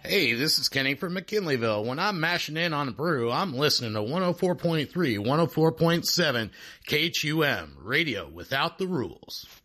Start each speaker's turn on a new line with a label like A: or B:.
A: Hey, this is Kenny from McKinleyville. When I'm mashing in on a brew, I'm listening to 104.3, 104.7 KHUM, radio without the rules.